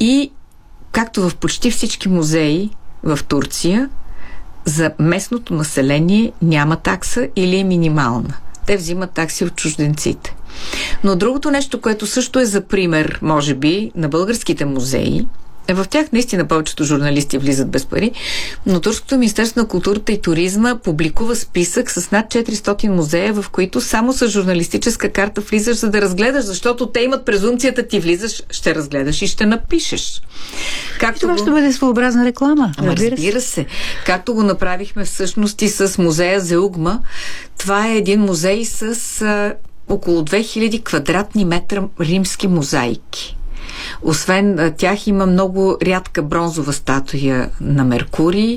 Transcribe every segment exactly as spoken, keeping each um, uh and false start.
И както в почти всички музеи в Турция, за местното население няма такса или е минимална. Те взимат такси от чужденците. Но другото нещо, което също е за пример, може би, на българските музеи, е в тях наистина повечето журналисти влизат без пари, но Турското министерство на културата и туризма публикува списък с над четиристотин музея, в които само с журналистическа карта влизаш, за да разгледаш, защото те имат презумцията, ти влизаш, ще разгледаш и ще напишеш. Както това го... ще бъде своеобразна реклама. Ама разбира, разбира се. Както го направихме всъщност и с музея Зеугма. Това е един музей с а, около две хиляди квадратни метра римски мозаики. Освен тях има много рядка бронзова статуя на Меркурий.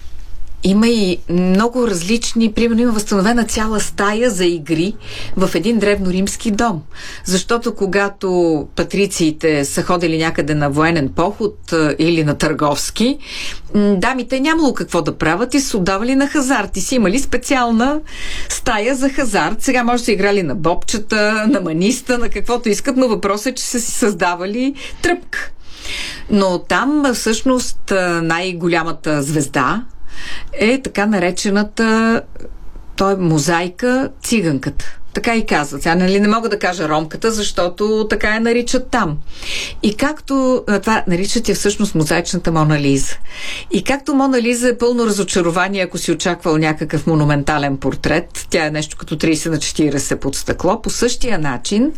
Има и много различни, примерно има възстановена цяла стая за игри в един древноримски дом. Защото когато патрициите са ходили някъде на военен поход или на търговски, дамите нямало какво да правят и са отдавали на хазарт. И си имали специална стая за хазарт. Сега може да са играли на бобчета, на маниста, на каквото искат, но въпросът е, че са си създавали тръпка. Но там всъщност най-голямата звезда е така наречената той е мозайка циганката. Така и казват. Сега нали не мога да кажа ромката, защото така я наричат там. И както това наричат я всъщност мозаичната Мона Лиза. И както Мона Лиза е пълно разочарование, ако си очаквал някакъв монументален портрет, тя е нещо като трийсет на четирийсет под стъкло, по същия начин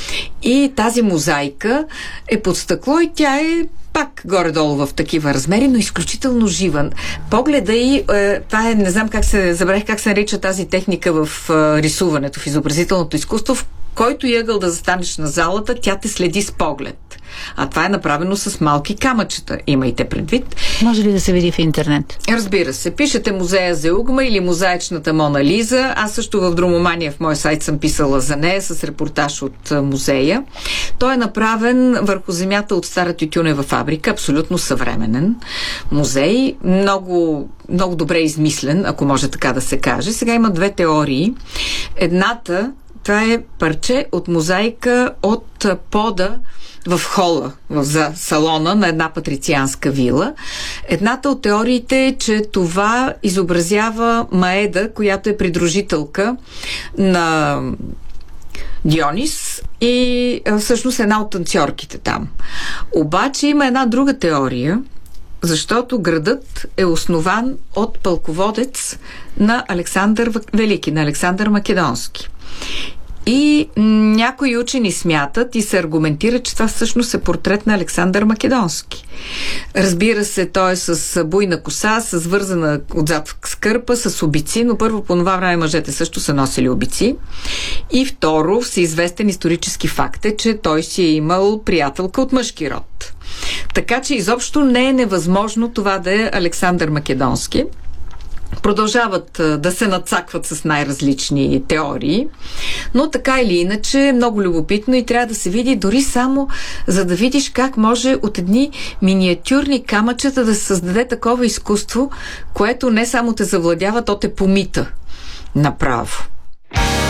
и тази мозайка е под стъкло и тя е пак горе-долу в такива размери, но изключително жива. Погледа и е, това е, не знам как се, забравих как се нарича тази техника в е, рисуването, в изобразителното изкуство, в който и ъгъл да застанеш на залата, тя те следи с поглед. А това е направено с малки камъчета, имайте предвид. Може ли да се види в интернет? Разбира се. Пишете музея Зеугма или мозаичната Мона Лиза. Аз също в Дромомания в мой сайт съм писала за нея с репортаж от музея. Той е направен върху земята от стара тютюнева фабрика, абсолютно съвременен музей, много, много добре измислен, ако може така да се каже. Сега има две теории. Едната, това е парче от мозайка от пода в хола, в за салона на една патрицианска вила. Едната от теориите е, че това изобразява Маеда, която е придружителка на Дионис и всъщност една от танцорките там. Обаче има една друга теория, защото градът е основан от пълководец на Александър Велики, на Александър Македонски. И някои учени смятат и се аргументират, че това всъщност е портрет на Александър Македонски. Разбира се, той е с буйна коса, с вързана отзад с кърпа, с обици, но първо по това време мъжете също са носили обици. И второ, всеизвестен исторически факт е, че той си е имал приятелка от мъжки род. Така че изобщо не е невъзможно това да е Александър Македонски. Продължават да се надцакват с най-различни теории, но така или иначе е много любопитно и трябва да се види дори само за да видиш как може от едни миниатюрни камъчета да се създаде такова изкуство, което не само те завладява, то те помита направо.